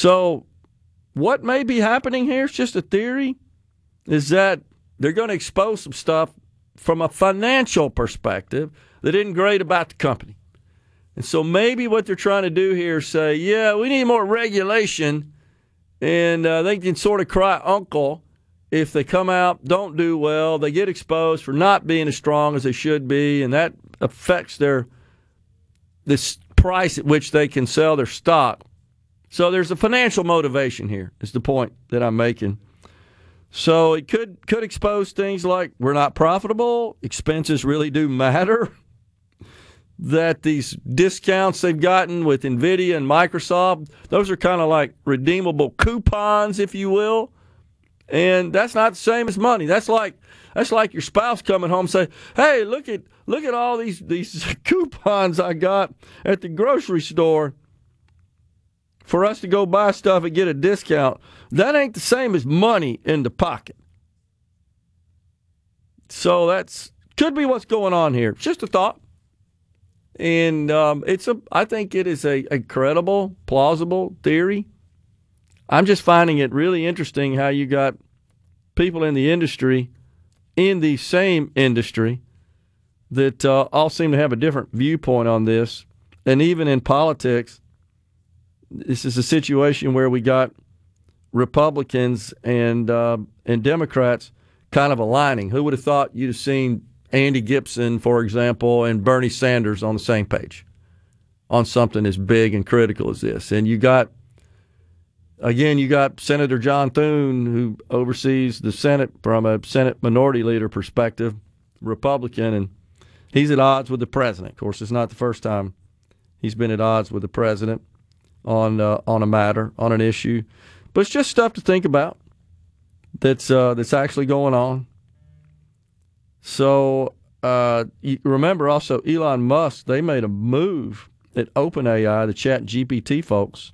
So what may be happening here, it's just a theory, is that they're going to expose some stuff from a financial perspective that isn't great about the company. And so maybe what they're trying to do here is say, yeah, we need more regulation, and they can sort of cry uncle if they come out, don't do well, they get exposed for not being as strong as they should be, and that affects this price at which they can sell their stock. So there's a financial motivation here, is the point that I'm making. So it could expose things like we're not profitable, expenses really do matter, that these discounts they've gotten with NVIDIA and Microsoft, those are kind of like redeemable coupons, if you will. And that's not the same as money. That's like your spouse coming home and say, "Hey, look at all these coupons I got at the grocery store for us to go buy stuff and get a discount." That ain't the same as money in the pocket. So that's could be what's going on here. It's just a thought. And I think it is a credible, plausible theory. I'm just finding it really interesting how you got people in the industry, in the same industry, that all seem to have a different viewpoint on this. And even in politics, this is a situation where we got Republicans and Democrats kind of aligning. Who would have thought you'd have seen Andy Gibson, for example, and Bernie Sanders on the same page on something as big and critical as this? And you got Senator John Thune, who oversees the Senate from a Senate minority leader perspective, Republican, and he's at odds with the president. Of course, it's not the first time he's been at odds with the president on a matter, on an issue. But it's just stuff to think about that's actually going on. So you remember also Elon Musk, they made a move at OpenAI, the ChatGPT folks,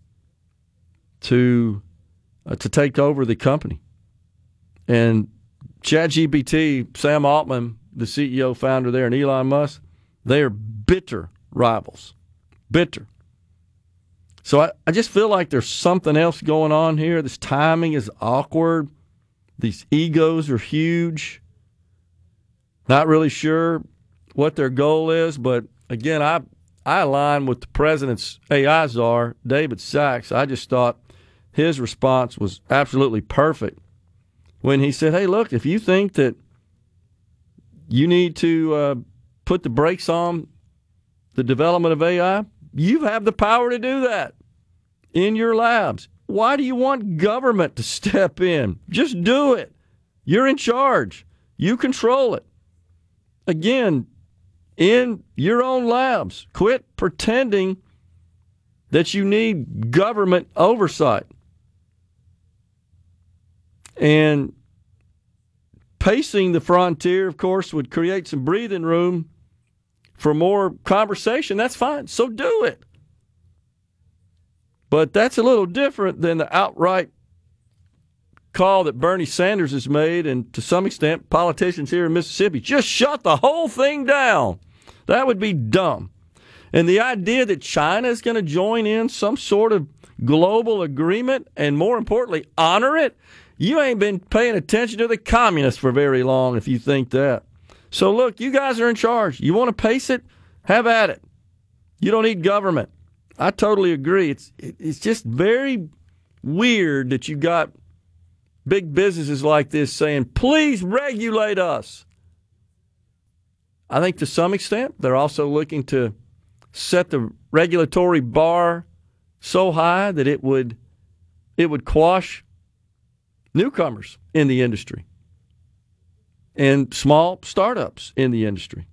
to take over the company. And ChatGPT, Sam Altman, the CEO, founder there, and Elon Musk, they are bitter rivals. Bitter. So I just feel like there's something else going on here. This timing is awkward. These egos are huge. Not really sure what their goal is, but again, I align with the president's AI czar, David Sachs. I just thought his response was absolutely perfect when he said, hey, look, if you think that you need to put the brakes on the development of AI, you have the power to do that in your labs. Why do you want government to step in? Just do it. You're in charge. You control it. Again, in your own labs. Quit pretending that you need government oversight. And pacing the frontier, of course, would create some breathing room for more conversation. That's fine. So do it. But that's a little different than the outright call that Bernie Sanders has made, and to some extent politicians here in Mississippi. Just shut the whole thing down. That would be dumb. And the idea that China is going to join in some sort of global agreement and, more importantly, honor it, you ain't been paying attention to the communists for very long if you think that. So, look, you guys are in charge. You want to pace it? Have at it. You don't need government. I totally agree. It's just very weird that you got big businesses like this saying, please regulate us. I think to some extent they're also looking to set the regulatory bar so high that it would quash newcomers in the industry and small startups in the industry.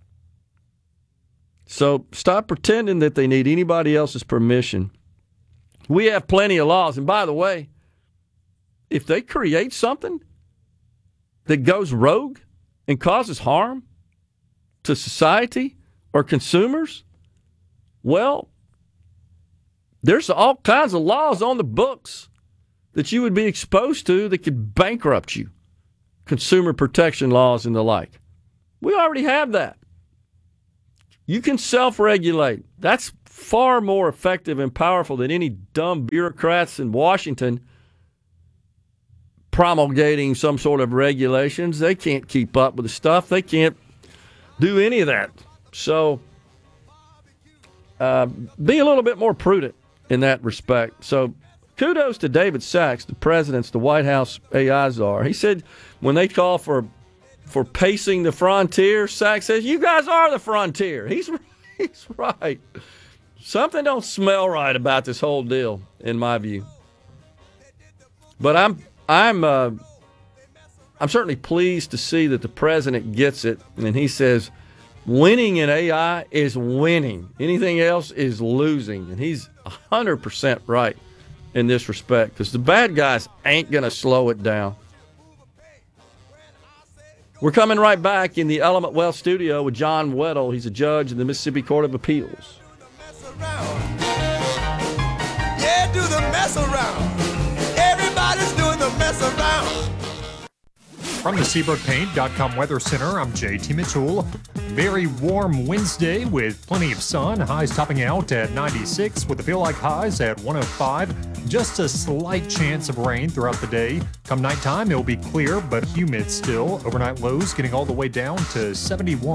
So stop pretending that they need anybody else's permission. We have plenty of laws. And by the way, if they create something that goes rogue and causes harm to society or consumers, well, there's all kinds of laws on the books that you would be exposed to that could bankrupt you. Consumer protection laws and the like. We already have that. You can self-regulate. That's far more effective and powerful than any dumb bureaucrats in Washington promulgating some sort of regulations. They can't keep up with the stuff. They can't do any of that. So be a little bit more prudent in that respect. So kudos to David Sachs, the president's the White House AI czar. He said when they call for pacing the frontier, Sachs says, you guys are the frontier. He's right. Something don't smell right about this whole deal, in my view. But I'm certainly pleased to see that the president gets it, and he says winning in AI is winning. Anything else is losing, and he's 100% right in this respect because the bad guys ain't going to slow it down. We're coming right back in the Element Wealth studio with John Weddle. He's a judge in the Mississippi Court of Appeals. Yeah, do the mess around. Everybody's doing the mess around. From the SeabrookPaint.com Weather Center, I'm JT Mitchell. Very warm Wednesday with plenty of sun. Highs topping out at 96 with the feel-like highs at 105. Just a slight chance of rain throughout the day. Come nighttime, it'll be clear but humid still. Overnight lows getting all the way down to 71.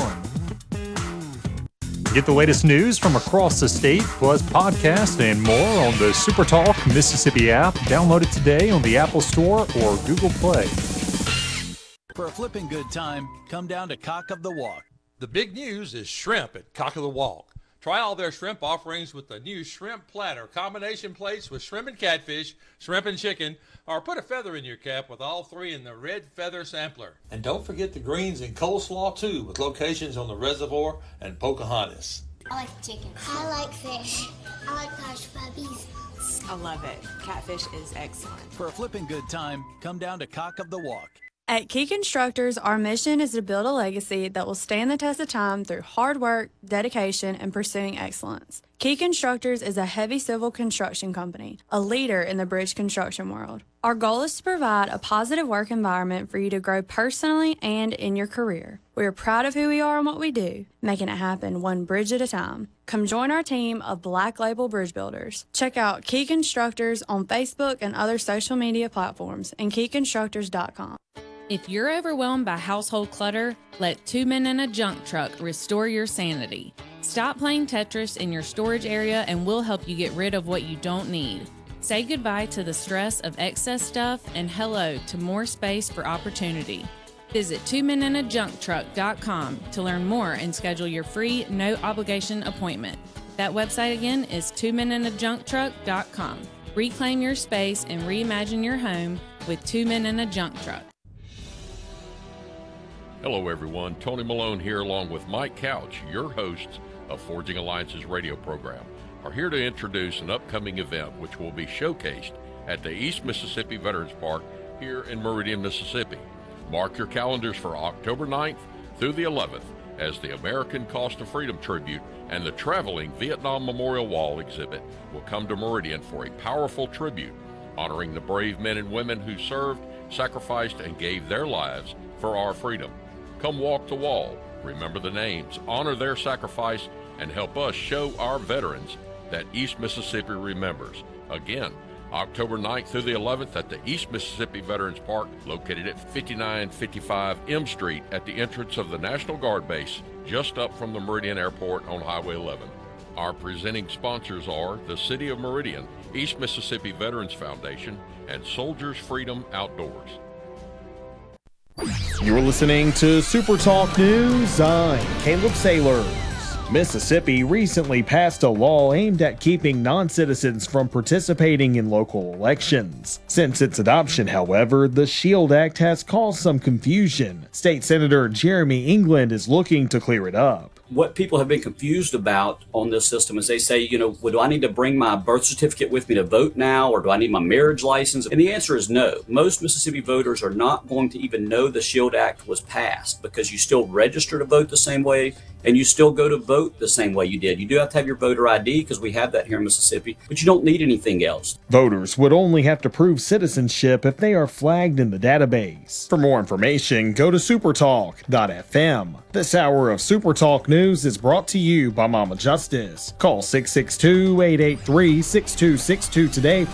Get the latest news from across the state, plus podcasts and more on the SuperTalk Mississippi app. Download it today on the Apple Store or Google Play. For a flipping good time, come down to Cock of the Walk. The big news is shrimp at Cock of the Walk. Try all their shrimp offerings with the new shrimp platter, combination plates with shrimp and catfish, shrimp and chicken, or put a feather in your cap with all three in the red feather sampler. And don't forget the greens and coleslaw too, with locations on the Reservoir and Pocahontas. I like chicken. I like fish. I like hush puppies. I love it. Catfish is excellent. For a flipping good time, come down to Cock of the Walk. At Key Constructors, our mission is to build a legacy that will stand the test of time through hard work, dedication, and pursuing excellence. Key Constructors is a heavy civil construction company, a leader in the bridge construction world. Our goal is to provide a positive work environment for you to grow personally and in your career. We are proud of who we are and what we do, making it happen one bridge at a time. Come join our team of Black Label Bridge Builders. Check out Key Constructors on Facebook and other social media platforms and keyconstructors.com. If you're overwhelmed by household clutter, let 2 Men in a Junk Truck restore your sanity. Stop playing Tetris in your storage area and we'll help you get rid of what you don't need. Say goodbye to the stress of excess stuff and hello to more space for opportunity. Visit 2meninajuncktruck.com to learn more and schedule your free, no-obligation appointment. That website again is 2meninajuncktruck.com. Reclaim your space and reimagine your home with 2 Men in a Junk Truck. Hello, everyone. Tony Malone here, along with Mike Couch, your hosts of Forging Alliance's radio program, are here to introduce an upcoming event which will be showcased at the East Mississippi Veterans Park here in Meridian, Mississippi. Mark your calendars for October 9th through the 11th as the American Cost of Freedom Tribute and the traveling Vietnam Memorial Wall exhibit will come to Meridian for a powerful tribute honoring the brave men and women who served, sacrificed, and gave their lives for our freedom. Come walk the wall, remember the names, honor their sacrifice, and help us show our veterans that East Mississippi remembers. Again, October 9th through the 11th at the East Mississippi Veterans Park, located at 5955 M Street at the entrance of the National Guard Base, just up from the Meridian Airport on Highway 11. Our presenting sponsors are the City of Meridian, East Mississippi Veterans Foundation, and Soldiers Freedom Outdoors. You're listening to Super Talk News. I'm Caleb Sailors. Mississippi recently passed a law aimed at keeping non-citizens from participating in local elections. Since its adoption, however, the SHIELD Act has caused some confusion. State Senator Jeremy England is looking to clear it up. What people have been confused about on this system is they say, well, do I need to bring my birth certificate with me to vote now, or do I need my marriage license? And the answer is no. Most Mississippi voters are not going to even know the SHIELD Act was passed because you still register to vote the same way and you still go to vote the same way you did. You do have to have your voter ID because we have that here in Mississippi, but you don't need anything else. Voters would only have to prove citizenship if they are flagged in the database. For more information, go to supertalk.fm. This hour of Super Talk News News is brought to you by Mama Justice. Call 662-883-6262 today